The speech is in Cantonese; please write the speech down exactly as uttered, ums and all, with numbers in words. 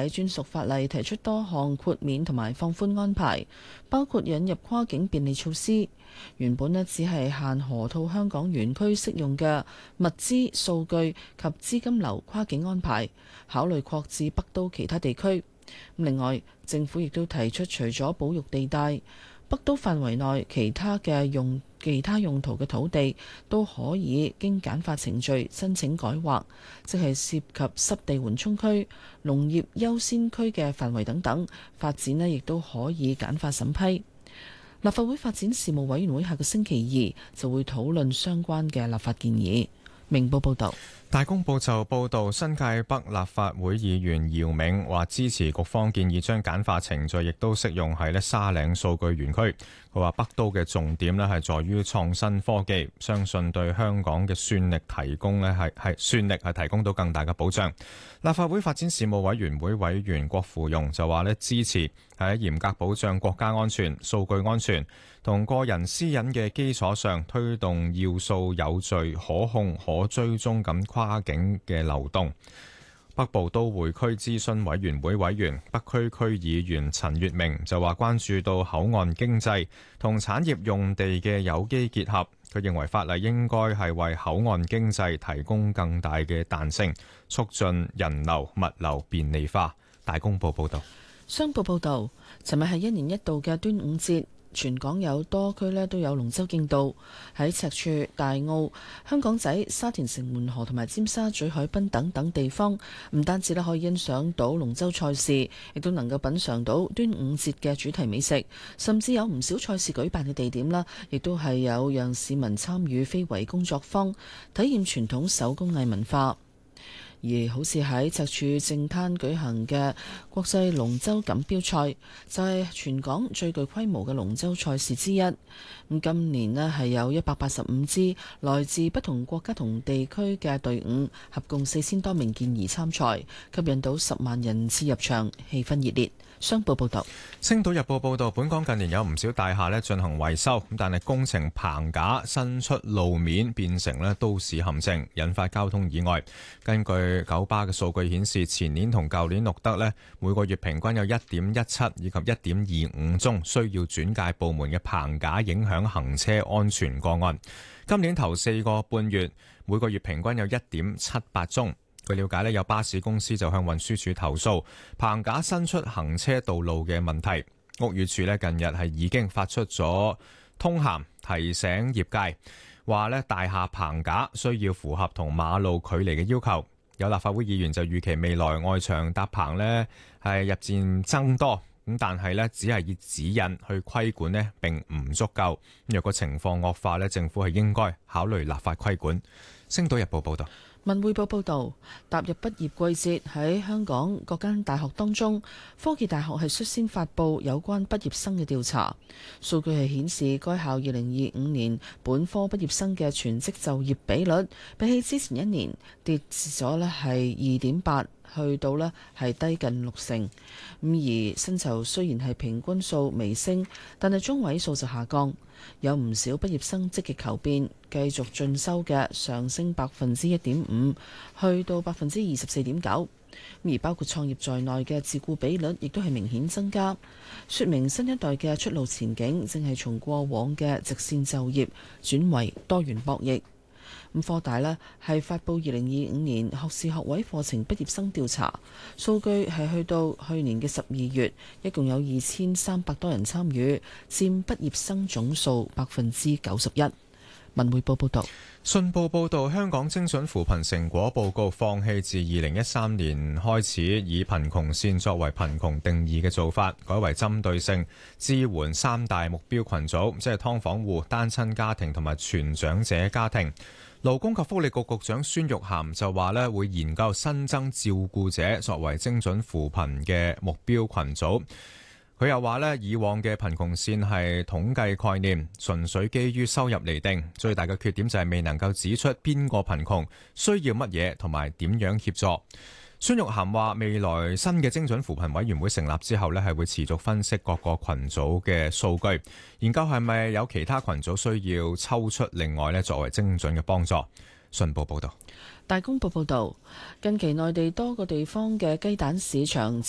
喺專屬法例提出多項豁免同埋放寬安排，包括引入跨境便利措施。原本呢只係限河套香港園區適用嘅物資、數據及資金流跨境安排，考慮擴至北都其他地區。另外，政府亦都提出，除咗保育地帶，北都範圍內其他嘅用其他用途嘅土地都可以經簡化程序申請改劃，即係涉及濕地緩衝區、農業優先區嘅範圍等等發展呢，亦都可以簡化審批。立法會發展事務委員會下個星期二就會討論相關嘅立法建議。明報報道。 大公報就報導，新界北立法會議員姚明話支持局方建議將簡化程序亦都適用喺咧沙嶺數據園區。佢話北都嘅重點咧係在於創新科技，相信對香港嘅算力提供咧係係算力係提供到更大嘅保障。立法會發展事務委員會委員郭芙蓉就話咧支持喺嚴格保障國家安全、數據安全同個人私隱嘅基礎上，推動要素有序、可控、可追蹤咁跨境嘅流動。北部都會區諮詢委員會委員、北區區議員陳月明就話關注到口岸經濟同產業用地嘅有機結合，佢認為法例應該係為口岸經濟提供更大嘅彈性，促進人流物流便利化。大公報報道。 商報報導，尋日係一年一度嘅端午節。全港有多區咧都有龍舟競渡，喺赤柱、大澳、香港仔、沙田城門河同埋尖沙咀海濱等等地方，唔單止咧可以欣賞到龍舟賽事，亦都能夠品嚐到端午節嘅主題美食，甚至有唔少賽事舉辦嘅地點啦，亦都係有讓市民參與非遺工作坊，體驗傳統手工藝文化。而好似喺赤柱正灘舉行嘅國際龍舟錦標賽，就係全港最具規模嘅龍舟賽事之一。咁今年呢係有一百八十五支來自不同國家同地區嘅隊伍，合共四千多名健兒參賽，吸引到十萬人次入場，氣氛熱烈。商報報道。 星島日報報道，本港近年有唔少大廈咧進行維修，咁但係工程棚架伸出路面變成咧都市陷阱，引發交通意外。根據九巴嘅數據顯示，前年同舊年錄得咧每個月平均有一點一七以及一點二五宗需要轉介部門嘅棚架影響行車安全個案。今年頭四個半月每個月平均有一點七八宗。據了解咧，有巴士公司就向運輸署投訴棚架伸出行車道路嘅問題。屋宇署咧近日係已經發出咗通函提醒業界，話咧大廈棚架需要符合同馬路距離嘅要求。有立法會議員就預期未來外牆搭棚咧係日漸增多，咁但係咧只係以指引去規管咧並唔足夠。若果情況惡化咧，政府係應該考慮立法規管。星島日報報道。 文匯報報道，踏入畢業季節，喺香港各間大學當中，科技大學係率先發布有關畢業生嘅調查數據，係顯示該校二零二五年本科畢業生嘅全職就業比率，比起之前一年跌咗咧係二點八，去到咧係低近六成。咁而薪酬雖然係平均數微升，但係中位數就下降。有唔少畢業生積極求變，繼續進修嘅上升百分之一點五，去到百分之二十四點九。而包括創業在內嘅自僱比率亦都係明顯增加，說明新一代嘅出路前景正係從過往嘅直線就業轉為多元博弈。咁科大呢係發布二零二五年學士學位課程畢業生調查數據，係去到去年嘅十二月，一共有二千三百多人參與，佔畢業生總數百分之九十一。文匯報報道。 信報報導，香港精準扶貧成果報告放棄自二零一三年開始以貧窮線作為貧窮定義嘅做法，改為針對性支援三大目標群組，即係劏房戶、單親家庭同埋全長者家庭。勞工及福利局局長孫玉菡就話咧，會研究新增照顧者作為精準扶貧嘅目標群組。佢又話咧，以往嘅貧窮線係統計概念，純粹基於收入嚟定，最大嘅缺點就係未能夠指出邊個貧窮需要乜嘢同埋點樣協助。孫玉菡話，未來新嘅精準扶貧委員會成立之後咧，係會持續分析各個群組嘅數據，研究係咪有其他群組需要抽出另外咧作為精準嘅幫助。信報報道。 大公報報導，近期內地多個地方嘅雞蛋市場